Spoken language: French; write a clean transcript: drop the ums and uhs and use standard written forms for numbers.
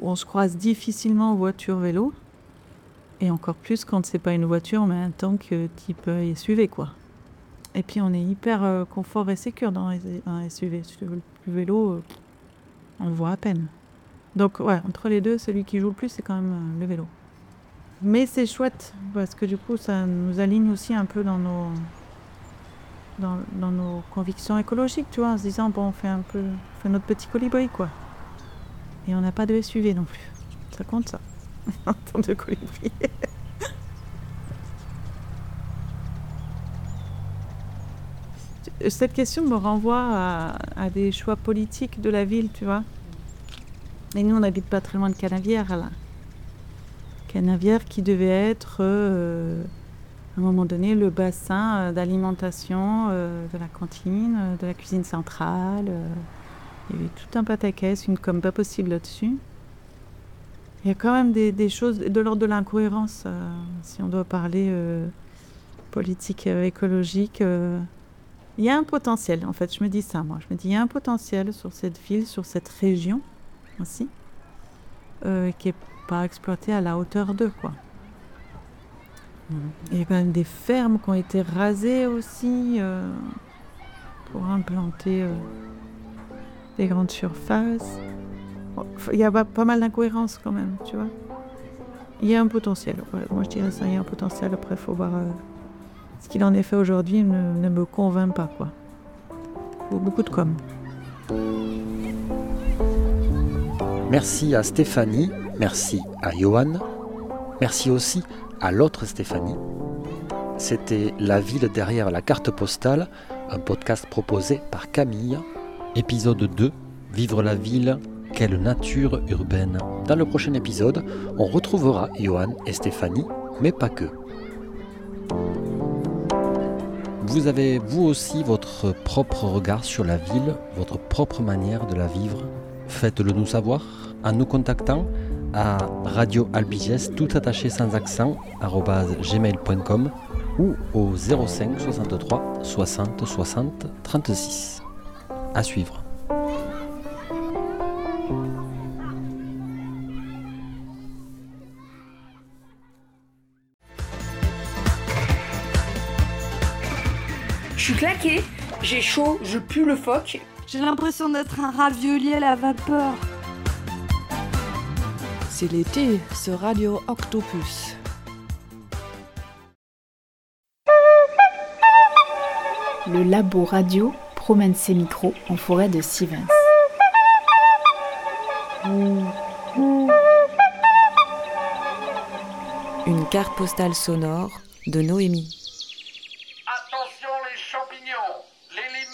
on se croise difficilement voiture-vélo. Et encore plus quand c'est pas une voiture, mais un tank type SUV, quoi. Et puis on est hyper confort et sécure dans un SUV. Le vélo, on le voit à peine. Donc ouais, entre les deux, celui qui joue le plus, c'est quand même le vélo. Mais c'est chouette, parce que du coup, ça nous aligne aussi un peu dans nos convictions écologiques, tu vois, en se disant, bon, on fait notre petit colibri, quoi. Et on n'a pas de SUV non plus. Ça compte, ça, en termes de colibri. Cette question me renvoie à des choix politiques de la ville, tu vois. Et nous, on n'habite pas très loin de Canevière, là. Canevière qui devait être, à un moment donné, le bassin d'alimentation de la cantine, de la cuisine centrale. Il y avait tout un pataquès, une com pas possible là-dessus. Il y a quand même des choses de l'ordre de l'incohérence, si on doit parler politique écologique. Il y a un potentiel, en fait, je me dis ça, moi. Je me dis, il y a un potentiel sur cette ville, sur cette région aussi, qui n'est pas exploité à la hauteur d'eux, quoi. Il y a quand même des fermes qui ont été rasées aussi pour implanter des grandes surfaces. Bon, il y a pas mal d'incohérences quand même, tu vois. Il y a un potentiel. Ouais, moi, je dirais ça, il y a un potentiel. Après, il faut voir ce qu'il en est fait aujourd'hui ne me convainc pas, quoi. Il faut beaucoup de com'. Merci à Stéphanie, merci à Johan, merci aussi à l'autre Stéphanie. C'était La ville derrière la carte postale, un podcast proposé par Camille. Épisode 2, Vivre la ville, quelle nature urbaine. Dans le prochain épisode, on retrouvera Johan et Stéphanie, mais pas que. Vous avez vous aussi votre propre regard sur la ville, votre propre manière de la vivre. Faites-le nous savoir en nous contactant à radioalbiges, tout attaché sans accent, @gmail.com ou au 05 63 60 60 36. À suivre. Je suis claquée, j'ai chaud, je pue le phoque. J'ai l'impression d'être un ravioli à la vapeur. C'est l'été, ce Radio Octopus. Le labo radio promène ses micros en forêt de Sivens. Une carte postale sonore de Noémie.